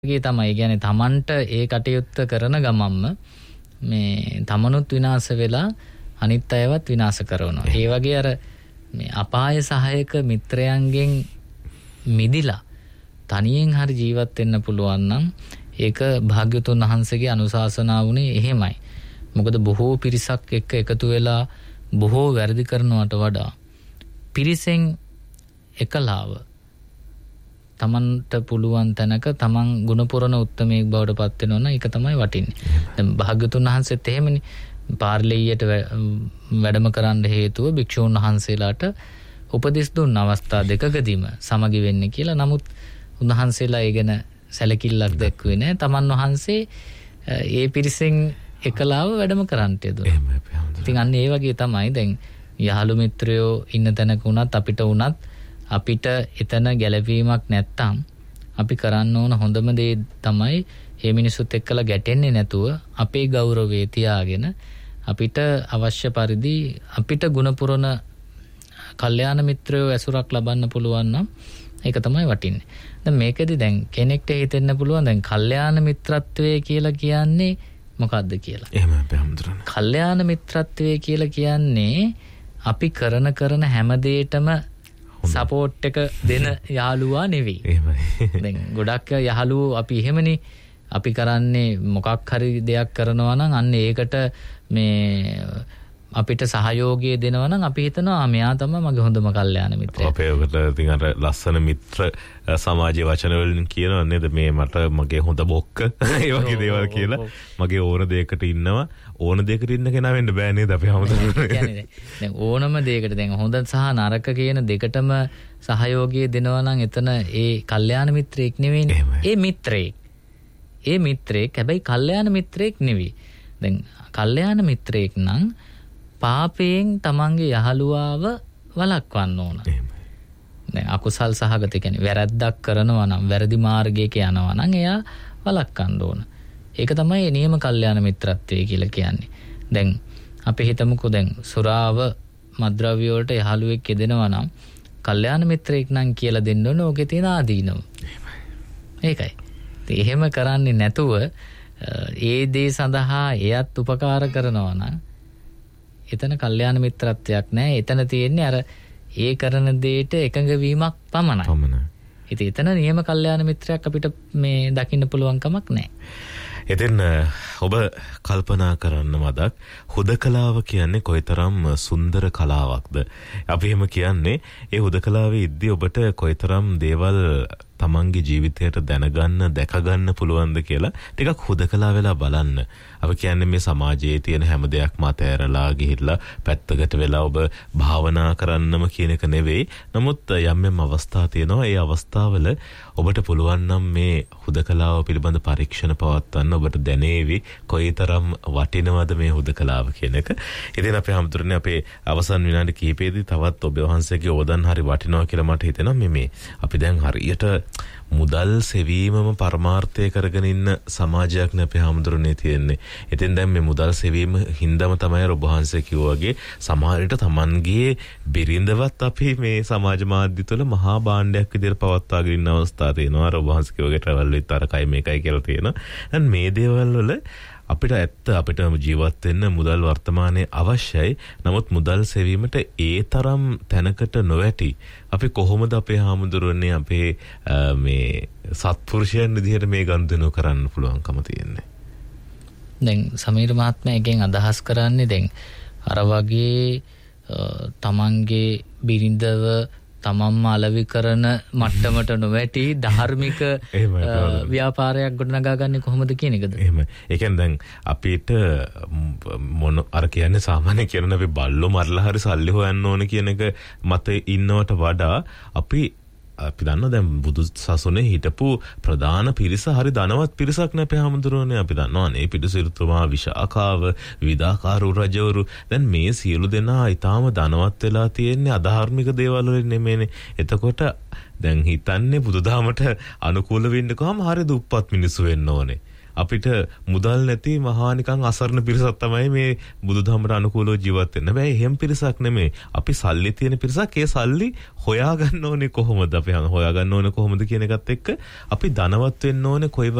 ගේ තමයි කියන්නේ තමන්ට ඒ කටයුත්ත කරන ගමම්ම මේ තමනුත් විනාශ වෙලා අනිත් අයවත් විනාශ කරනවා. ඒ වගේ අර මේ අපාය සහායක මිත්‍රයන්ගෙන් මිදිලා තනියෙන් හරි ජීවත් වෙන්න පුළුවන් නම් ඒක භාග්‍යවතුන් වහන්සේගේ අනුශාසනාව උනේ එහෙමයි. මොකද බොහෝ පිරිසක් එක්ක එකතු වෙලා බොහෝ වැරදි කරනවට වඩා පිරිසෙන් එකලාව තමන්ට පුළුවන් තැනක තමන් ගුණපුරන උත්තමයෙක් බවට පත් වෙනවා නම් ඒක තමයි වටින්නේ. දැන් භාග්‍යවතුන් වහන්සේත් එහෙමනේ පාර්ලියට වැඩම කරන්න හේතුව භික්ෂුන් වහන්සේලාට උපදෙස් දුන්න අවස්ථා දෙකකදීම සමගි වෙන්න කියලා. නමුත් උන්වහන්සේලා ඒ ගැන සැලකිල්ලක් දැක්ුවේ නැහැ. තමන් වහන්සේ ඒ පිරිසෙන් එකලාව වැඩම කරන්නට යදුවා. ඉතින් අන්න ඒ වගේ තමයි දැන් යහළු මිත්‍රයෝ ඉන්න තැනක උනත් අපිට එතන ගැළවීමක් නැත්තම් අපි කරන්න ඕන හොඳම දේ තමයි මේ මිනිසුත් එක්කලා ගැටෙන්නේ නැතුව අපේ ගෞරවය තියාගෙන අපිට අවශ්‍ය පරිදි අපිට ගුණපුරන කල්යාණ මිත්‍රයෝ ඇසුරක් ලබන්න පුළුවන් නම් ඒක තමයි වටින්නේ. දැන් මේකෙදි දැන් කෙනෙක්ට හිතෙන්න පුළුවන් දැන් කල්යාණ මිත්‍රත්වය කියලා කියන්නේ මොකක්ද කියලා. එහෙමයි අපේ කල්යාණ මිත්‍රත්වය කියලා කියන්නේ අපි කරන හැම දෙයකටම සපෝට් එක දෙන යාළුවා නෙවෙයි. එහෙමයි. දැන් ගොඩක් යහළුවෝ අපි එහෙමනේ අපි කරන්නේ මොකක් හරි දෙයක් කරනවා නම් අන්න ඒකට මේ අපිට සහයෝගය දෙනවා නම් අපි හිතනවා මෙයා තමයි මගේ හොඳම කල්යාණ මිත්‍රයා. අපේ ඔකට ඉතින් අර ලස්සන මිත්‍ර සමාජයේ වචන වලින් කියනවා නේද මේ මට මගේ හොඳ බොක්ක ඒ වගේ දේවල් කියලා මගේ ඕන දෙයකට ඉන්නවා ඕන දෙයකට ඉන්න කෙනා වෙන්න බෑ නේද අපි හැමෝටම කියන්නේ දැන් ඕනම දෙයකට දැන් හොඳ සහ නරක කියන දෙකටම සහයෝගය දෙනවා නම් එතන ඒ කල්යාණ මිත්‍රයෙක් නෙවෙයිනේ. ඒ මිත්‍රයෙක් හැබැයි කල්යාණ මිත්‍රයෙක් නෙවෙයි. දැන් කල්යාණ මිත්‍රයෙක් නම් පාපයෙන් තමන්ගේ යහළුවාව වළක්වන්න ඕන. දැන් අකුසල් සහගත කියන්නේ වැරද්දක් කරනවා නම් වැරදි මාර්ගයක යනවා නම් එයා වළක්වන්න ඕන. ඒක තමයි නියම කල්යාණ මිත්‍රත්වය කියලා කියන්නේ. දැන් අපි හිතමුකෝ දැන් සුරාව මද්ද්‍රව්‍ය වලට යහළුවෙක් යෙදෙනවා නම් කල්යාණ මිත්‍රයෙක් නම් කියලා දෙන්න ඕනේ ඕකේ තියෙන ආදීනව. ඒකයි. ඉතින් එහෙම කරන්නේ නැතුව ඒ දේ සඳහා එයත් උපකාර කරනවා නම් එතන කල්යාණ මිත්‍රත්වයක් නැහැ. එතන තියෙන්නේ අර ඒ කරන දෙයට එකඟ වීමක් පමණයි. ඉතින් එතන නියම කල්යාණ මිත්‍රයක් අපිට මේ දකින්න පුළුවන් කමක් නැහැ. එතෙන් ඔබ කල්පනා කරන්න මදක් හුදකලාව කියන්නේ කොයිතරම් සුන්දර කලාවක්ද. අපි එහෙම කියන්නේ ඒ හුදකලාවේ ඉද්දී ඔබට කොයිතරම් දේවල් තමන්ගේ ජීවිතයට දැනගන්න දැකගන්න පුළුවන්ද කියලා ටිකක් හුදකලා වෙලා බලන්න. අපි කියන්නේ මේ සමාජයේ තියෙන හැම දෙයක්ම අතහැරලා ගිහිල්ලා පැත්තකට වෙලා ඔබ භාවනා කරන්නම කියන එක නෙවෙයි. නමුත් යම් අවස්ථා තියෙනවා. ඒ අවස්ථාවල ඔබට පුළුවන් නම් මේ හුදකලාව පිළිබඳ පරීක්ෂණ පවත්වන්න ඔබට දැනේවි කොයිතරම් වටිනවද මේ හුදකලාව කියන එක. ඉතින් අපි හැමතුරනේ අපේ අවසන් විනාඩි කිහිපෙදී තවත් ඔබ වහන්සේගේ අවදාන හරි වටිනවා කියලා මට හිතෙනවා. මේ අපි දැන් හරියට මුදල් සෙවීමම පරමාර්ථය කරගෙන ඉන්න සමාජයක් නේ අපේ හැමතුරනේ තියෙන්නේ. ඉතින් දැන් මේ මුදල් සෙවීම හින්දාම තමයි ඔබ වහන්සේ කිව්වා වගේ සමහරවිට Tamanගේ බිරිඳවත් අපි මේ සමාජ මාධ්‍ය තුළ මහා භාණ්ඩයක් විදිහට පවත්වාගෙන ඉන්න අවස්ථා තියෙනවා. ඔබ වහන්සේ කිව්වා වගේ travel with අරකයි මේකයි කියලා තියෙනවා. දැන් මේ දේවල් වල අපිට ජීවත් වෙන්න මුදල් වර්තමානයේ අවශ්‍යයි. නමුත් මුදල් සෙවීමට ඒ තරම් තැනකට නොවැටි අපි කොහොමද අපේ හාමුදුරනේ අපේ මේ සත්පුරුෂයන් විදිහට මේ ගනුදෙනු කරන්න පුළුවන්කම තියෙන්නේ. දැන් සමීර මහත්මයාගෙන් අදහස් කරන්නේ දැන් අර වගේ තමන්ගේ බිරිඳව තමන්ම අලෙවි කරන මට්ටමට නොවැටි ධාර්මික ව්‍යාපාරයක් ගොඩනගා ගන්න කොහොමද කියන එකද? එහෙම. ඒ කියන්නේ දැන් අපිට මොන අර කියන්නේ සාමාන්‍ය කියන අපි බල්ලෝ මරලා හරි සල්ලි හොයන්න ඕන කියන එක මත ඉන්නවට වඩා අපි දන්නවා දැන් බුදු සසුනේ හිටපු ප්‍රධාන පිරිස හරි ධනවත් පිරිසක් නේ අපේ හැමදෙරෝනේ. අපි දන්නවා නේ පිටුසිරුතුමා විශාකාව විවිධාකාර රජවරු. දැන් මේ සියලු දෙනා ඊටාම ධනවත් වෙලා තියෙන්නේ අධාර්මික දේවල් වලින් නෙමෙයිනේ. එතකොට දැන් හිතන්නේ බුදුදහමට අනුකූල වෙන්න කොහම හරිය දුප්පත් මිනිස්සු වෙන්න ඕනේ. අපිට මුදල් නැති මහා නිකන් අසරණ පිරිසක් තමයි මේ බුදුදහමට අනුකූලව ජීවත් වෙන්න. හැබැයි එහෙම පිරිසක් නෙමෙයි. අපි සල්ලි තියෙන පිරිසක්. ඒ සල්ලි හොයාගන්න ඕනේ කොහොමද? අපි හොයාගන්න ඕනේ කොහොමද කියන එකත් එක්ක අපි ධනවත් වෙන්න ඕනේ කොයි